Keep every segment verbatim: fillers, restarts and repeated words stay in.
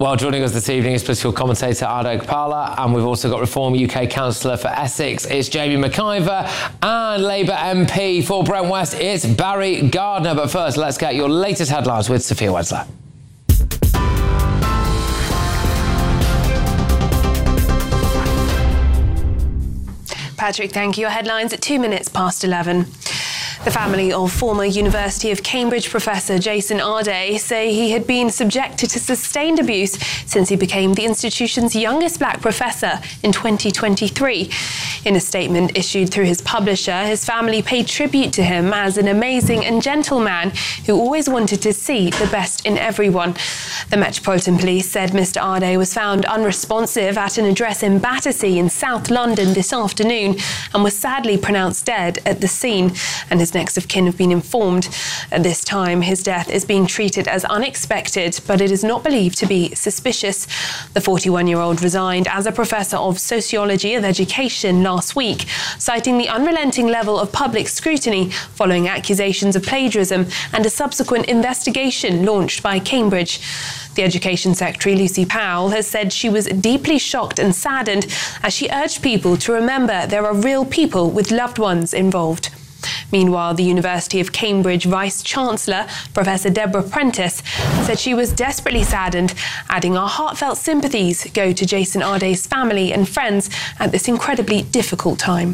Well, joining us this evening is political commentator Ado Gopala, and we've also got Reform U K Councillor for Essex, it's Jamie McIver, and Labour M P for Brent West, it's Barry Gardiner. But first, let's get your latest headlines with Sophia Wedsler. Patrick, thank you. Your headlines at two minutes past eleven. The family of former University of Cambridge professor Jason Arday say he had been subjected to sustained abuse since he became the institution's youngest black professor in twenty twenty-three. In a statement issued through his publisher, his family paid tribute to him as an amazing and gentle man who always wanted to see the best in everyone. The Metropolitan Police said Mister Arday was found unresponsive at an address in Battersea in South London this afternoon and was sadly pronounced dead at the scene, and his next of kin have been informed. At this time, his death is being treated as unexpected, but it is not believed to be suspicious. The forty-one-year-old resigned as a professor of sociology of education last week, citing the unrelenting level of public scrutiny following accusations of plagiarism and a subsequent investigation launched by Cambridge. The Education Secretary, Lucy Powell, has said she was deeply shocked and saddened as she urged people to remember there are real people with loved ones involved. Meanwhile, the University of Cambridge Vice-Chancellor, Professor Deborah Prentice, said she was desperately saddened, adding our heartfelt sympathies go to Jason Arday's family and friends at this incredibly difficult time.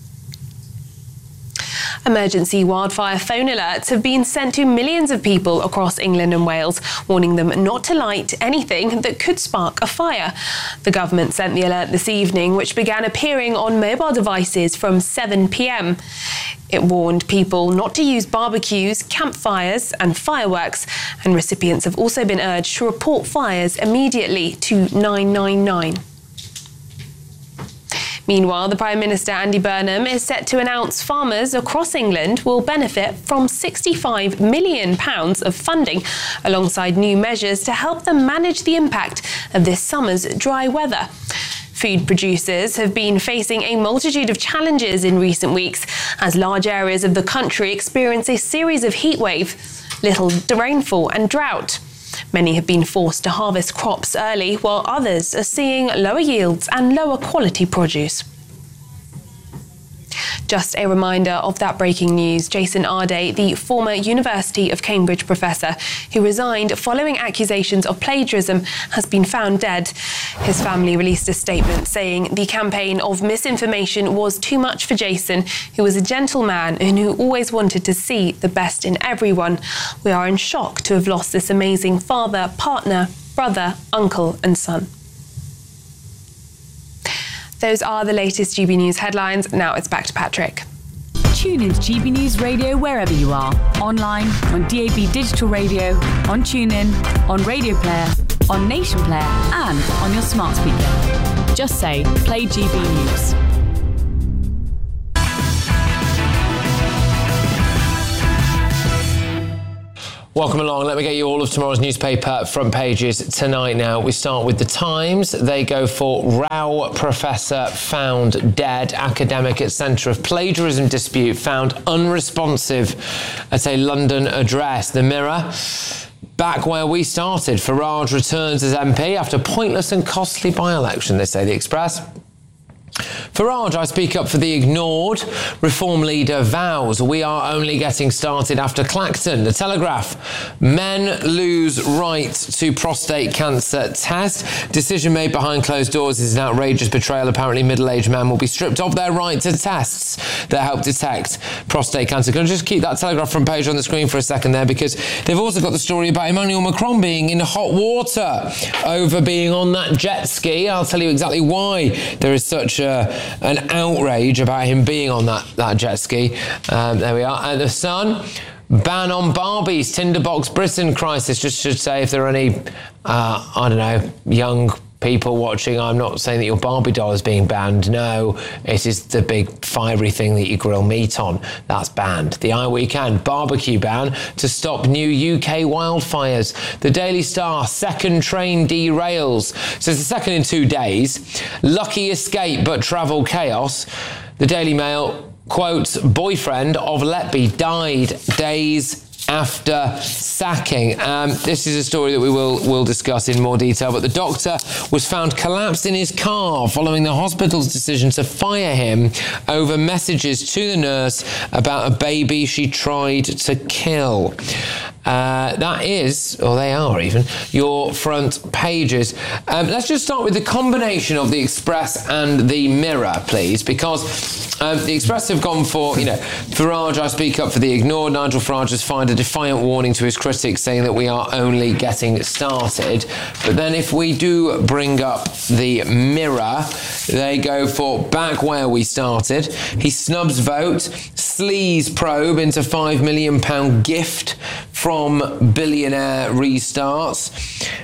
Emergency wildfire phone alerts have been sent to millions of people across England and Wales, warning them not to light anything that could spark a fire. The government sent the alert this evening, which began appearing on mobile devices from seven p.m. It warned people not to use barbecues, campfires and fireworks, and recipients have also been urged to report fires immediately to nine nine nine. Meanwhile, the Prime Minister Andy Burnham is set to announce farmers across England will benefit from sixty-five million pounds of funding, alongside new measures to help them manage the impact of this summer's dry weather. Food producers have been facing a multitude of challenges in recent weeks as large areas of the country experience a series of heatwave, little rainfall and drought. Many have been forced to harvest crops early, while others are seeing lower yields and lower quality produce. Just a reminder of that breaking news. Jason Arday, the former University of Cambridge professor who resigned following accusations of plagiarism, has been found dead. His family released a statement saying the campaign of misinformation was too much for Jason, who was a gentle man and who always wanted to see the best in everyone. We are in shock to have lost this amazing father, partner, brother, uncle and son. Those are the latest G B News headlines. Now it's back to Patrick. Tune into G B News Radio wherever you are. Online, on D A B Digital Radio, on TuneIn, on Radio Player, on Nation Player and on your smart speaker. Just say, play G B News. Welcome along. Let me get you all of tomorrow's newspaper front pages tonight now. We start with The Times. They go for row professor found dead. Academic at centre of plagiarism dispute found unresponsive at a London address. The Mirror. Back where we started. Farage returns as M P after pointless and costly by-election, they say. The Express. Farage, I speak up for the ignored. Reform leader vows we are only getting started after Clacton. The Telegraph, men lose right to prostate cancer test. Decision made behind closed doors is an outrageous betrayal. Apparently middle-aged men will be stripped of their right to tests that help detect prostate cancer. Can I just keep that Telegraph front page on the screen for a second there, because they've also got the story about Emmanuel Macron being in hot water over being on that jet ski. I'll tell you exactly why there is such a an outrage about him being on that, that jet ski. Um, there we are. And The Sun, ban on Barbies, Tinderbox Britain crisis. Just should say, if there are any, uh, I don't know, young people watching, I'm not saying that your Barbie doll is being banned. No, it is the big fiery thing that you grill meat on. That's banned. The I Weekend, barbecue ban to stop new U K wildfires. The Daily Star, second train derails. So it's the second in two days. Lucky escape, but travel chaos. The Daily Mail, quote, boyfriend of Letby died days after sacking. Um, this is a story that we will will discuss in more detail, but the doctor was found collapsed in his car following the hospital's decision to fire him over messages to the nurse about a baby she tried to kill. Uh, that is, or they are even, your front pages. Um, let's just start with the combination of the Express and the Mirror, please, because um, the Express have gone for, you know, Farage, I speak up for the ignored. Nigel Farage has fired a defiant warning to his critics saying that we are only getting started. But then if we do bring up the Mirror, they go for back where we started. He snubs vote, sleaze probe into five million pound gift from billionaire restarts.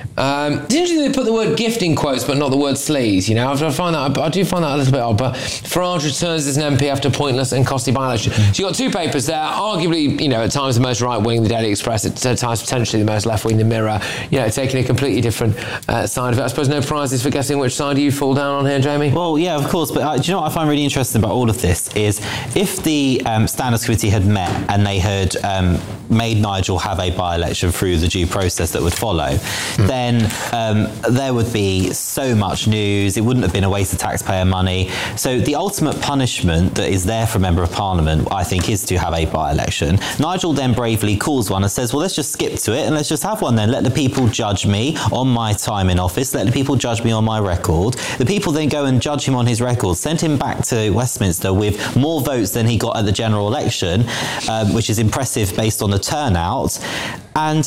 Um, it's interesting they put the word gift in quotes, but not the word sleaze. You know, I find that I do find that a little bit odd. But Farage returns as an M P after pointless and costly by-election. So you've got two papers there, arguably, you know, at times the most right-wing, the Daily Express, at times potentially the most left-wing, the Mirror. You know, taking a completely different uh, side of it. I suppose no prizes for guessing which side you fall down on here, Jamie. Well, yeah, of course. But uh, do you know what I find really interesting about all of this is if the um, Standards Committee had met and they had um, made Nigel have a by-election through the due process that would follow, mm. then um, there would be so much news. It wouldn't have been a waste of taxpayer money. So the ultimate punishment that is there for a Member of Parliament, I think, is to have a by-election. Nigel then bravely calls one and says, well, let's just skip to it and let's just have one then. Let the people judge me on my time in office. Let the people judge me on my record. The people then go and judge him on his record, send him back to Westminster with more votes than he got at the general election, um, which is impressive based on the turnout. And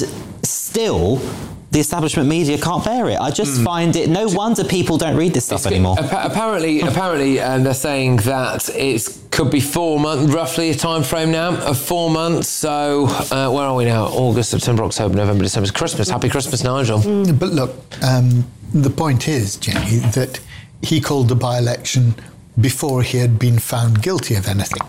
still, the establishment media can't bear it. I just mm. find it, no wonder people don't read this stuff it's, anymore. Apparently, apparently um, they're saying that it could be four months, roughly a time frame now of four months. So uh, where are we now? August, September, October, November, December. It's Christmas. Happy Christmas, Nigel. Mm, but look, um, the point is, Jenny, that he called the by-election before he had been found guilty of anything.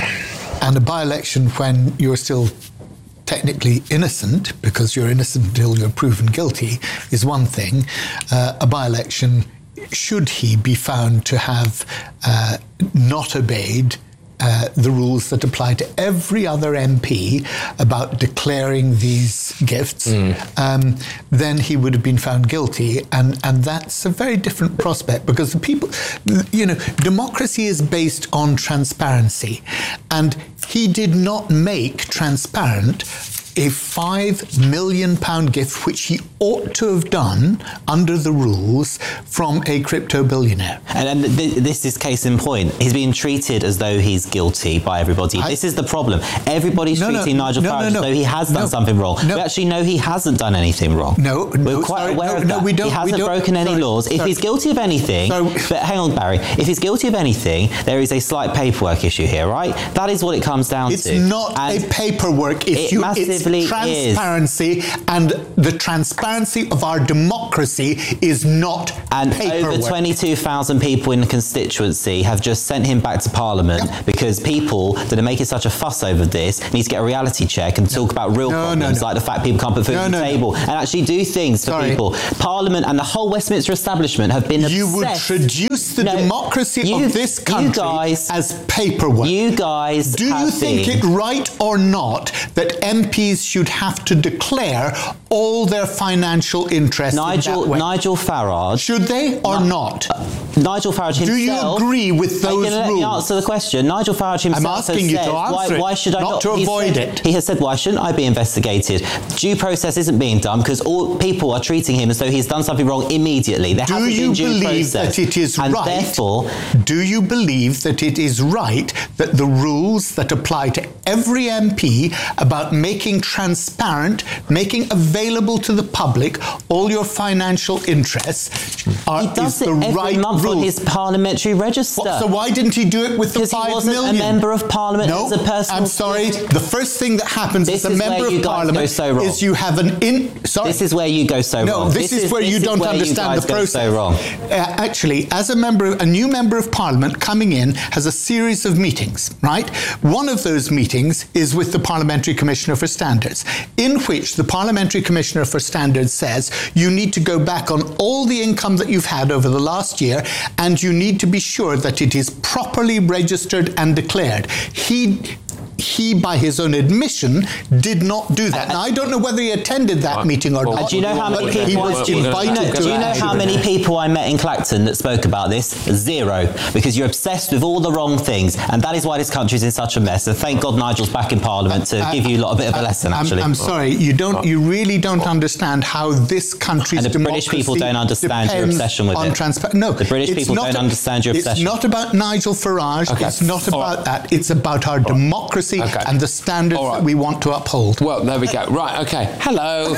And a by-election when you're still technically innocent, because you're innocent until you're proven guilty, is one thing. Uh, a by-election, should he be found to have uh, not obeyed uh, the rules that apply to every other M P about declaring these gifts, mm. um, then he would have been found guilty. And, and that's a very different prospect, because the people, you know, democracy is based on transparency. And he did not make transparent a five million pound gift, which he ought to have done under the rules, from a crypto billionaire. And, and th- this is case in point. He's being treated as though he's guilty by everybody. I, this is the problem. Everybody's no, treating no, Nigel no, Farage no, no, as though he has done no, something wrong. No. We actually know he hasn't done anything wrong. No, We're no, quite sorry, aware no, of that. No, we don't, he hasn't we don't, broken any sorry, laws. If sorry. he's guilty of anything, so, but hang on, Barry, if he's guilty of anything, there is a slight paperwork issue here, right? That is what it comes down it's to. It's not and a paperwork issue. It massively it's transparency. Is. And the transparency of our democracy is not and paperwork. Over twenty-two thousand people in the constituency have just sent him back to Parliament yep. because people that are making such a fuss over this need to get a reality check and talk about real no, problems no, no. like the fact people can't put food no, on the no, table no. and actually do things for Sorry. people. Parliament and the whole Westminster establishment have been you obsessed. You would traduce the no, democracy you, of this country you guys, as paperwork. You guys Do you think been. it right or not that M Ps should have to declare all their financial interests Nigel, in that way? Nigel Farage. Should they or Ni- not? Uh, Nigel Farage himself. Do you agree with those let rules? Me answer the question. Nigel Farage himself I'm asking has you said, to answer why, it, why should I not, not to avoid said, it. He has said, why shouldn't I be investigated? Due process isn't being done because all people are treating him as though he's done something wrong immediately. There do hasn't you been due believe process. that it is and right? Therefore, do you believe that it is right that the rules that apply to every M P about making transparent, making available to the public all your financial interests are he does is it the every right month rules. on his parliamentary register. What, so why didn't he do it with the five he wasn't million? a member of Parliament. No, as a personal I'm sorry. gift. The first thing that happens this as a is member where you of guys Parliament go so wrong. is you have an in. Sorry, this is where you go so no, wrong. No, this, this is where this you is don't where understand you the process. Go so wrong. Uh, actually, as a member, a new member of Parliament coming in has a series of meetings. Right. One of those meetings is with the Parliamentary Commissioner for Standards, in which the Parliamentary Commissioner for Standards says you need to go back on all the income that you've had over the last year, and you need to be sure that it is properly registered and declared. He he, by his own admission, did not do that. Now, I don't know whether he attended that Well, meeting or well, not. Do you know how many but people? he was we're gonna- invited we're to Do you know it. how many people I met in Clacton that spoke about this? Zero. Because you're obsessed with all the wrong things, and that is why this country's in such a mess. And thank God Nigel's back in Parliament to I- give you a lot a bit of a lesson. I'm, Actually, I'm sorry, you don't. You really don't understand how this country's And the British democracy people don't understand your depends obsession with on it. transpa- No, The British it's people not don't a- understand your obsession. It's not about Nigel Farage. Okay. It's not All about right. that. It's about our democracy Okay. and the standards All right. that we want to uphold. Well, there we go. Right, okay. Hello.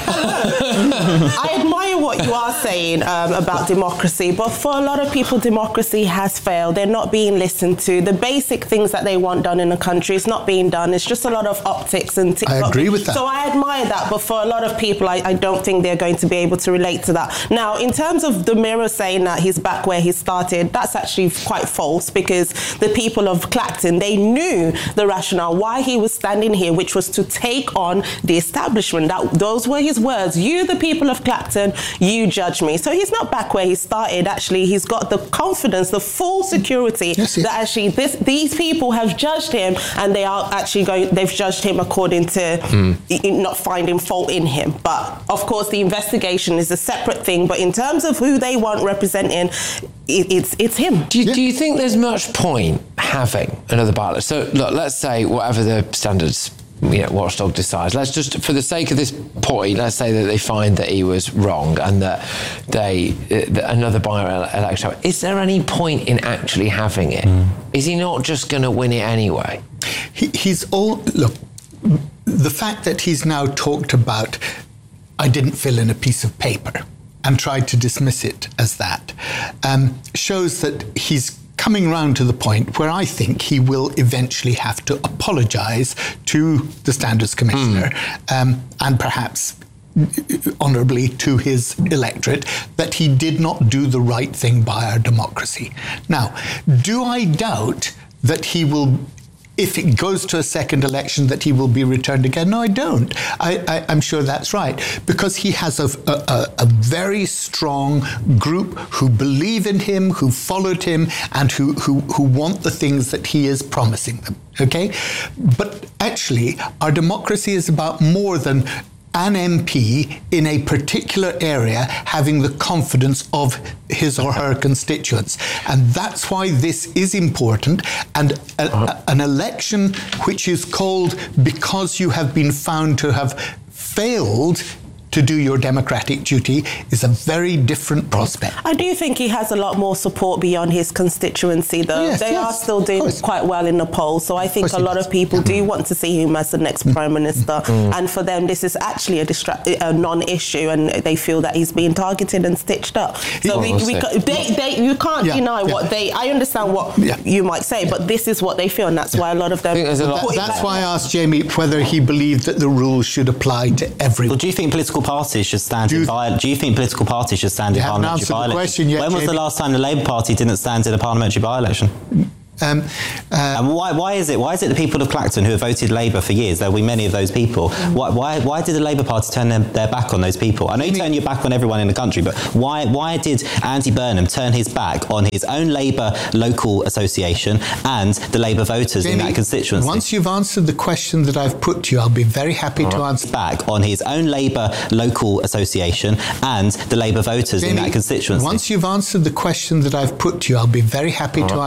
I admire what you are saying um, about democracy, but for a lot of people, democracy has failed. They're not being listened to. The basic things that they want done in the country is not being done. It's just a lot of optics and TikTok. I agree with that. So I admire that, but for a lot of people, I, I don't think they're going to be able to relate to that. Now, in terms of the Mirror saying that he's back where he started, that's actually quite false, because the people of Clacton, they knew the rationale why he was standing here, which was to take on the establishment. That those were his words. You, the people of Clacton, you judge me. So he's not back where he started. Actually, he's got the confidence, the full security Yes, yes. that actually this, these people have judged him, and they are actually going. They've judged him according to mm. not finding fault in him. But of course, the investigation is a separate thing. But in terms of who they want representing, it, it's it's him. Do you, do you think there's much point having another ballot? So, look, let's say whatever the standards, you know, Watchdog decides. Let's just, for the sake of this point, let's say that they find that he was wrong and that they uh, that another by-election. Is there any point in actually having it? Mm. Is he not just going to win it anyway? He, he's all look. The fact that he's now talked about, I didn't fill in a piece of paper, and tried to dismiss it as that, um, shows that he's coming round to the point where I think he will eventually have to apologise to the Standards Commissioner mm. um, and perhaps honourably to his electorate that he did not do the right thing by our democracy. Now, do I doubt that he will, if it goes to a second election, that he will be returned again? No, I don't. I, I, I'm sure that's right, because he has a, a, a very strong group who believe in him, who followed him, and who, who, who want the things that he is promising them, okay? But actually, our democracy is about more than an M P in a particular area having the confidence of his or her constituents. And that's why this is important. And a, a, an election which is called because you have been found to have failed to do your democratic duty is a very different prospect. I do think he has a lot more support beyond his constituency, though. Yes, they yes, are still doing quite well in the polls, so I think a lot of people do want to see him as the next Prime Minister, mm. and for them this is actually a, distra- a non-issue, and they feel that he's being targeted and stitched up. So oh, we, we, they, they, you can't yeah, deny yeah. what they... I understand what yeah. you might say, but this is what they feel, and that's why a lot of them... That, that's why I asked Jamie whether he believed that the rules should apply to everyone. Well, do you think political parties should stand Do you, in, do you think political parties should stand in parliamentary by-election? Yet, when was Jamie? the last time the Labour Party didn't stand in a parliamentary by-election? Um, uh, and why, why is it? Why is it the people of Clacton who have voted Labour for years? There will be many of those people. Why, why, why did the Labour Party turn their, their back on those people? I know you turn your back on everyone in the country, but why, why did Andy Burnham turn his back on his own Labour local association and the Labour voters Jamie, in that constituency? Once you've answered the question that I've put to you, I'll be very happy All to right. answer. Back on his own Labour local association and the Labour voters Jamie, in that constituency. Once you've answered the question that I've put to you, I'll be very happy All to right. answer.